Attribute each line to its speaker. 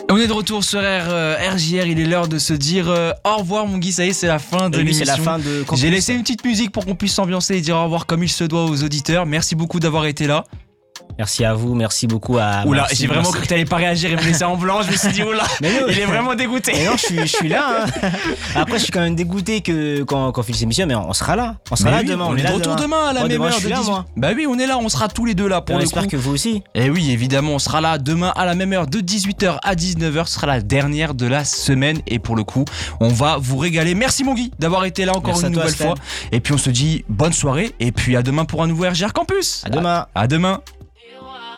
Speaker 1: On est de retour sur RJR, il est l'heure de se dire au revoir mon Guy, ça y est, c'est la fin de l'émission.
Speaker 2: C'est la fin de Campus.
Speaker 1: J'ai laissé une petite musique pour qu'on puisse s'ambiancer et dire au revoir comme il se doit aux auditeurs. Merci beaucoup d'avoir été là.
Speaker 2: Merci à vous, merci beaucoup à...
Speaker 1: Oula, j'ai vraiment cru que t'allais pas réagir et me laisser en blanc, je me suis dit oula, il est vraiment dégoûté.
Speaker 2: Mais non, je suis là. Hein. Après, je suis quand même dégoûté que quand on fait cette émission, mais on sera là. On sera là demain.
Speaker 1: On est de retour demain à la même heure de 18. Bah oui, on est là, on sera tous les deux là pour le coup.
Speaker 2: J'espère que vous aussi.
Speaker 1: Et oui, évidemment, on sera là demain à la même heure de 18h à 19h. Ce sera la dernière de la semaine et pour le coup, on va vous régaler. Merci mon Guy d'avoir été là encore une nouvelle fois. Et puis on se dit bonne soirée et puis à demain pour un nouveau RJR Campus.
Speaker 2: À demain.
Speaker 1: À demain.